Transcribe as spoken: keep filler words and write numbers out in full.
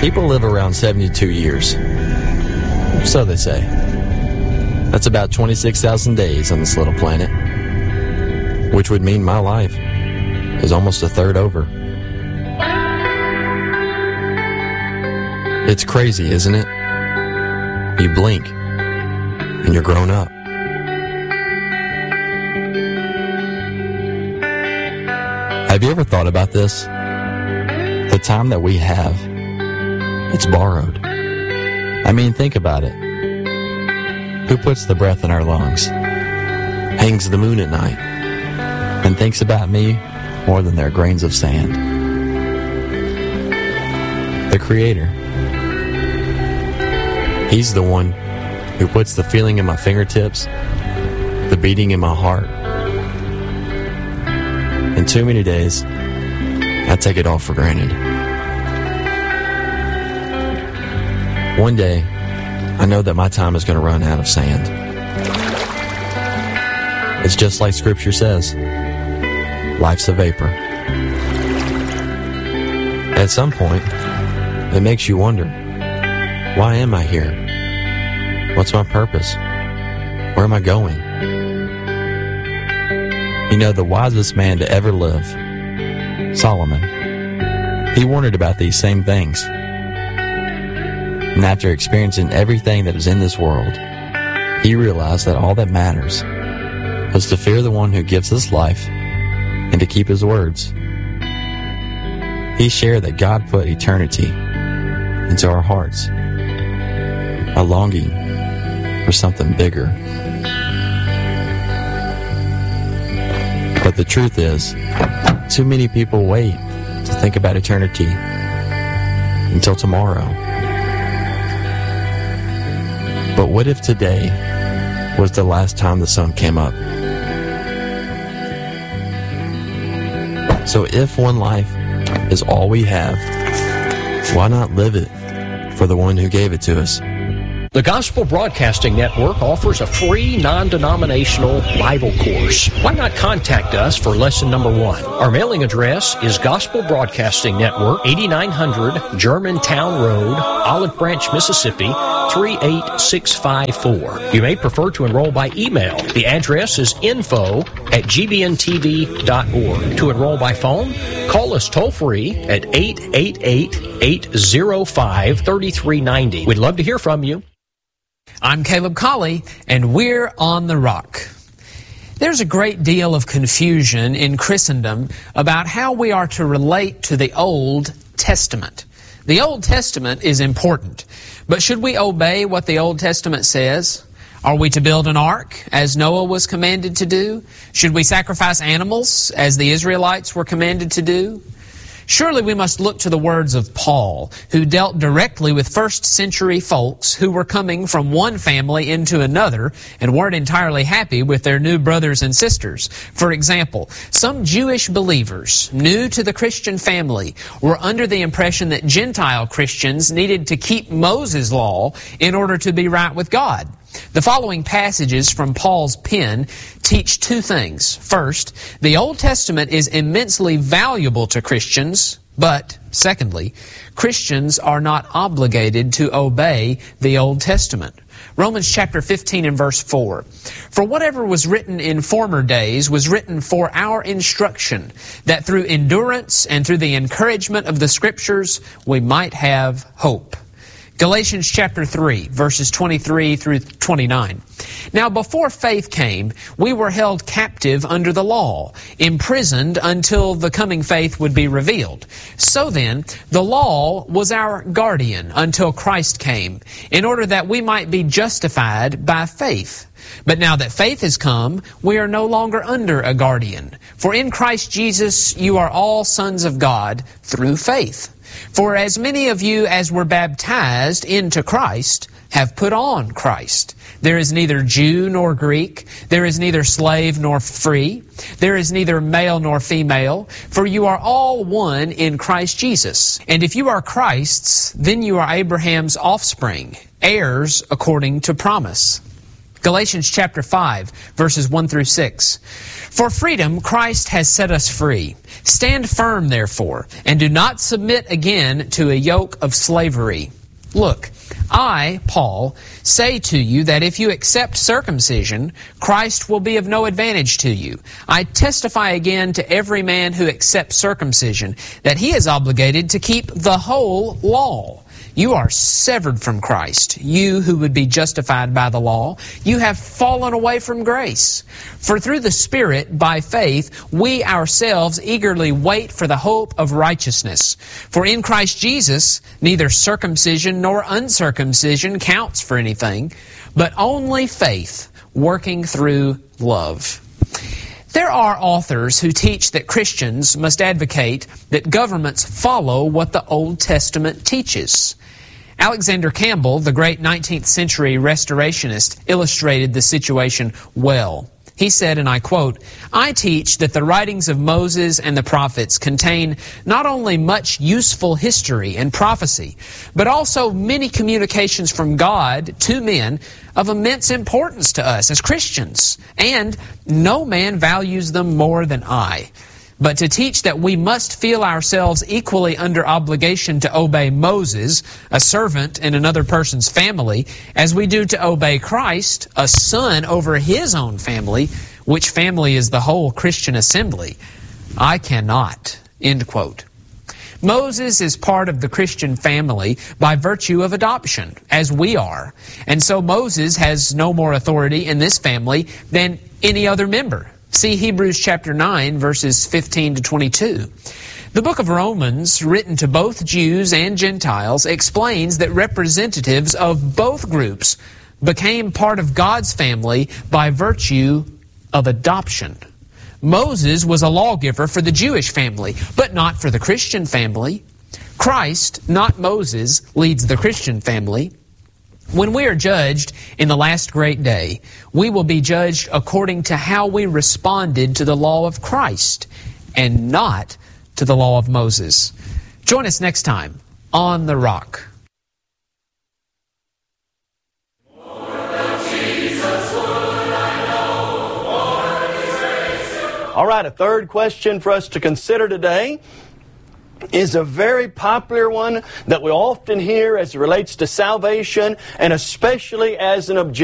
People live around seventy-two years. So they say. That's about twenty-six thousand days on this little planet, which would mean my life is almost a third over. It's crazy, isn't it? You blink, and you're grown up. Have you ever thought about this? The time that we have, it's borrowed. I mean, think about it. Who puts the breath in our lungs, hangs the moon at night, and thinks about me more than their grains of sand? The Creator. He's the one who puts the feeling in my fingertips, the beating in my heart. And too many days, I take it all for granted. One day, I know that my time is going to run out of sand. It's just like Scripture says, life's a vapor. At some point, it makes you wonder, why am I here? What's my purpose? Where am I going? You know, the wisest man to ever live, Solomon, he wondered about these same things. And after experiencing everything that is in this world, he realized that all that matters was to fear the one who gives us life and to keep his words. He shared that God put eternity into our hearts, a longing for something bigger. But the truth is, too many people wait to think about eternity until tomorrow. But what if today was the last time the sun came up? So if one life is all we have, why not live it for the one who gave it to us? The Gospel Broadcasting Network offers a free, non-denominational Bible course. Why not contact us for lesson number one? Our mailing address is Gospel Broadcasting Network, eighty-nine hundred Germantown Road, Olive Branch, Mississippi, three eight six five four. You may prefer to enroll by email. The address is info at g b n t v dot org. To enroll by phone, call us toll-free at eight eight eight, eight oh five, three three nine oh. We'd love to hear from you. I'm Caleb Colley, and we're on the Rock. There's a great deal of confusion in Christendom about how we are to relate to the Old Testament. The Old Testament is important, but should we obey what the Old Testament says? Are we to build an ark, as Noah was commanded to do? Should we sacrifice animals, as the Israelites were commanded to do? Surely we must look to the words of Paul, who dealt directly with first century folks who were coming from one family into another and weren't entirely happy with their new brothers and sisters. For example, some Jewish believers, new to the Christian family, were under the impression that Gentile Christians needed to keep Moses' law in order to be right with God. The following passages from Paul's pen teach two things. First, the Old Testament is immensely valuable to Christians, but, secondly, Christians are not obligated to obey the Old Testament. Romans chapter fifteen and verse four. For whatever was written in former days was written for our instruction, that through endurance and through the encouragement of the Scriptures we might have hope. Galatians chapter three, verses twenty-three through twenty-nine. Now before faith came, we were held captive under the law, imprisoned until the coming faith would be revealed. So then, the law was our guardian until Christ came, in order that we might be justified by faith. But now that faith has come, we are no longer under a guardian. For in Christ Jesus you are all sons of God through faith. For as many of you as were baptized into Christ have put on Christ. There is neither Jew nor Greek. There is neither slave nor free. There is neither male nor female. For you are all one in Christ Jesus. And if you are Christ's, then you are Abraham's offspring, heirs according to promise. Galatians chapter five, verses one through six. For freedom Christ has set us free. Stand firm, therefore, and do not submit again to a yoke of slavery. Look, I, Paul, say to you that if you accept circumcision, Christ will be of no advantage to you. I testify again to every man who accepts circumcision that he is obligated to keep the whole law. You are severed from Christ, you who would be justified by the law. You have fallen away from grace. For through the Spirit, by faith, we ourselves eagerly wait for the hope of righteousness. For in Christ Jesus, neither circumcision nor uncircumcision counts for anything, but only faith working through love. There are authors who teach that Christians must advocate that governments follow what the Old Testament teaches. Alexander Campbell, the great nineteenth century restorationist, illustrated the situation well. He said, and I quote, "I teach that the writings of Moses and the prophets contain not only much useful history and prophecy, but also many communications from God to men of immense importance to us as Christians, and no man values them more than I. But to teach that we must feel ourselves equally under obligation to obey Moses, a servant in another person's family, as we do to obey Christ, a son over his own family, which family is the whole Christian assembly, I cannot." End quote. Moses is part of the Christian family by virtue of adoption, as we are. And so Moses has no more authority in this family than any other member. See Hebrews chapter nine, verses fifteen to twenty-two. The book of Romans, written to both Jews and Gentiles, explains that representatives of both groups became part of God's family by virtue of adoption. Moses was a lawgiver for the Jewish family, but not for the Christian family. Christ, not Moses, leads the Christian family. When we are judged in the last great day, we will be judged according to how we responded to the law of Christ and not to the law of Moses. Join us next time on The Rock. All right, a third question for us to consider today is a very popular one that we often hear as it relates to salvation, and especially as an objection.